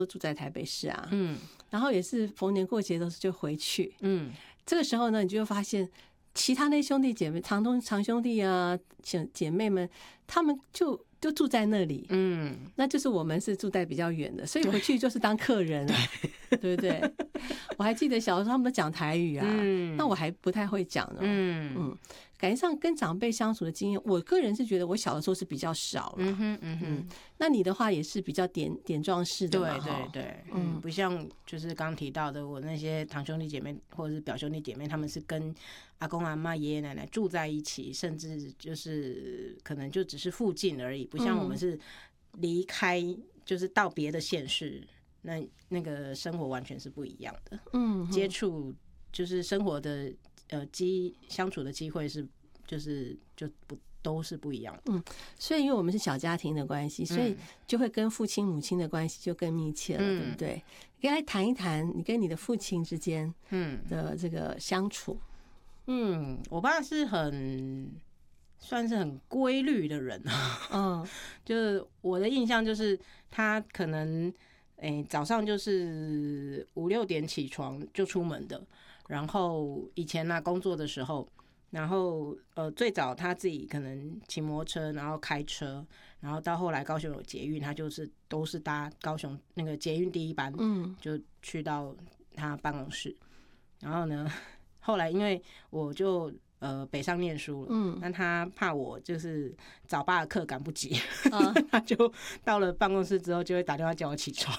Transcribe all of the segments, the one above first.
都住在台北市啊，然后也是逢年过节都是就回去，这个时候呢，你就会发现其他那兄弟姐妹、长兄弟啊、姐妹们，他们就住在那里，那就是我们是住在比较远的，所以回去就是当客人啊，对不对？我还记得小时候他们都讲台语啊，那我还不太会讲呢，感觉上跟长辈相处的经验，我个人是觉得我小的时候是比较少了，那你的话也是比较点状式的嘛， 对，不像就是刚提到的我那些堂兄弟姐妹或者是表兄弟姐妹，他们是跟阿公阿嬷、爷爷奶奶住在一起，甚至就是可能就只是附近而已，不像我们是离开，就是到别的县市，那个生活完全是不一样的，接触就是生活的相处的机会是就不都是不一样的。 所以因为我们是小家庭的关系，所以就会跟父亲母亲的关系就更密切了，对不对？可以来谈一谈你跟你的父亲之间的这个相处。 我爸是算是很规律的人，就是我的印象就是他可能早上就是5、6点起床就出门的，然后以前工作的时候，然后最早他自己可能骑摩托车，然后开车，然后到后来高雄有捷运，他都是搭高雄那个捷运第一班，就去到他办公室。然后呢，后来因为我就北上念书了，那他怕我就是早八的课赶不及，他就到了办公室之后就会打电话叫我起床，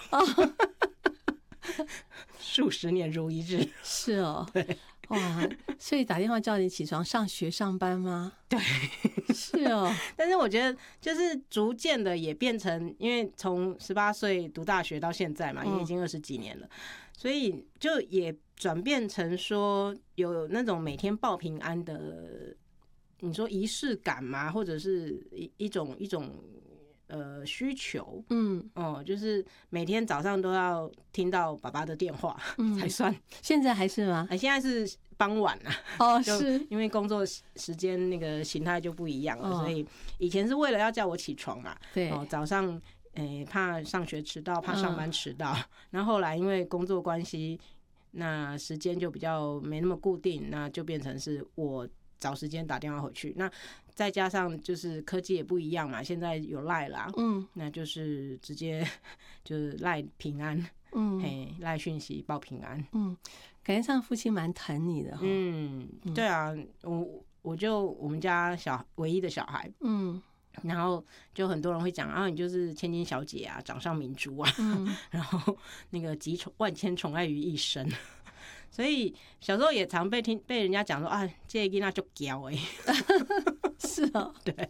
数十年如一日。 是哦， 对。 哇，所以打电话叫你起床上学上班吗？ 对， 是哦。 但是我觉得就是逐渐的也变成，因为从18岁读大学到现在嘛，也已经20几年了，所以就也转变成说有那种每天报平安的，你说仪式感嘛，或者是一种需求，就是每天早上都要听到爸爸的电话才算。 现在还是吗？ 现在是傍晚啊， 是因为工作时间那个形态就不一样了，所以以前是为了要叫我起床嘛， 对， 早上怕上学迟到，怕上班迟到，然后后来因为工作关系，那时间就比较没那么固定，那就变成是我找时间打电话回去，那再加上就是科技也不一样嘛，现在有赖啦，那就是直接就是赖平安，赖讯息报平安， 感觉上父亲蛮疼你的， 对啊，我们家唯一的小孩，然后就很多人会讲你就是千金小姐啊，掌上明珠啊，然后那个集万千宠爱于一身。所以小时候也常被人家讲说这个囡仔就娇是哦， 对，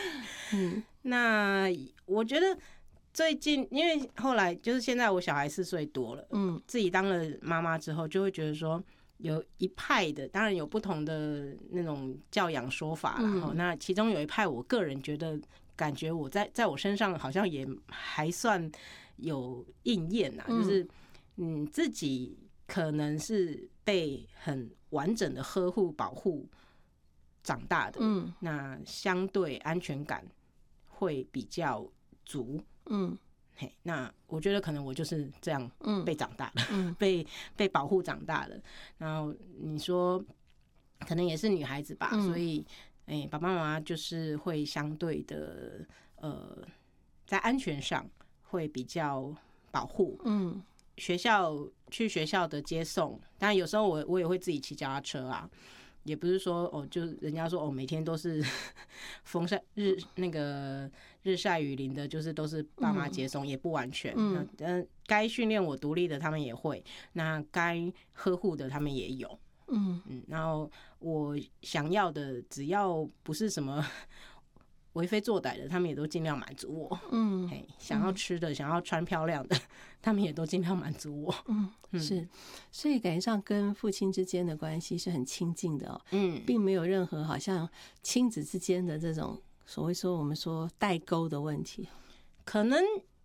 那我觉得最近，因为后来就是现在我小孩4岁多了，自己当了妈妈之后，就会觉得说有一派的，当然有不同的那种教养说法啦，那其中有一派，我个人觉得感觉我在我身上好像也还算有应验就是自己可能是被很完整的呵护保护长大的，那相对安全感会比较足，那我觉得可能我就是这样被长大的，被保护长大的。然后你说可能也是女孩子吧，所以爸爸妈妈就是会相对的在安全上会比较保护，去学校的接送，当然有时候我也会自己骑脚踏车啊，也不是说就人家说每天都是风晒日晒雨淋的，就是都是爸妈接送，也不完全。该训练我独立的他们也会，那该呵护的他们也有。然后我想要的只要不是什么为非作歹的，他们也都尽量满足我。想要吃的，想要穿漂亮的，他们也都尽量满足我。 是，所以感觉上跟父亲之间的关系是很亲近的并没有任何好像亲子之间的这种所谓说我们说代沟的问题， 可能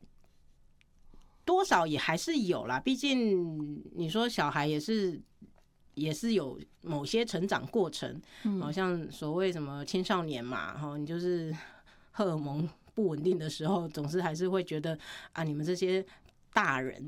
多少也还是有啦。毕竟你说小孩也是有某些成长过程，好像所谓什么青少年嘛，你就是荷尔蒙不稳定的时候，总是还是会觉得你们这些大人